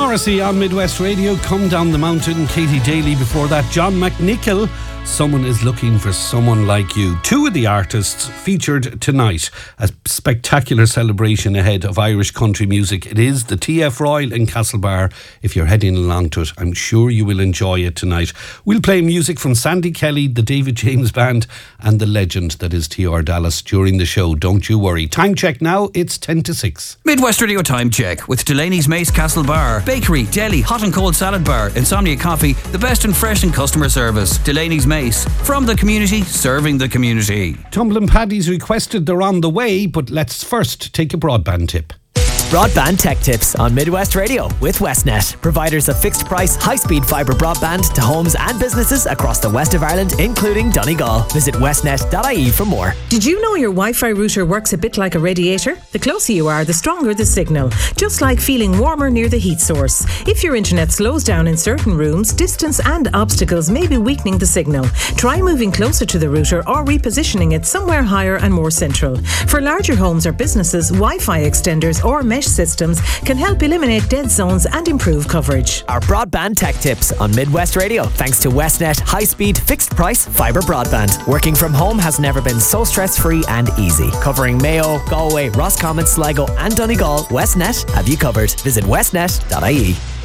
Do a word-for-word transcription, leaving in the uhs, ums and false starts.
Morrissey on Midwest Radio. Come Down the Mountain. Katie Daly before that. John McNichol. Someone is Looking for Someone Like You. Two of the artists featured tonight. A spectacular celebration ahead of Irish country music. It is the T F Royal in Castlebar. If you're heading along to it, I'm sure you will enjoy it tonight. We'll play music from Sandy Kelly, the David James Band, and the legend that is T R Dallas during the show. Don't you worry. Time check now. It's ten to six. Midwest Radio Time Check with Delaney's Mace Castlebar. Bakery, deli, hot and cold salad bar, Insomnia Coffee, the best in fresh and customer service. Delaney's Mace. From the community, serving the community. Tumbling Paddies requested they're on the way, but let's first take a broadband tip. Broadband Tech Tips on Midwest Radio with Westnet, providers of fixed price, high-speed fibre broadband to homes and businesses across the west of Ireland, including Donegal. Visit westnet dot I E for more. Did you know your Wi-Fi router works a bit like a radiator? The closer you are, the stronger the signal, just like feeling warmer near the heat source. If your internet slows down in certain rooms, distance and obstacles may be weakening the signal. Try moving closer to the router or repositioning it somewhere higher and more central. For larger homes or businesses, Wi-Fi extenders or mesh systems can help eliminate dead zones and improve coverage. Our Broadband Tech Tips on Midwest Radio, thanks to Westnet high-speed, fixed-price fibre broadband. Working from home has never been so stress-free and easy. Covering Mayo, Galway, Roscommon, Sligo and Donegal, Westnet have you covered. Visit westnet dot I E.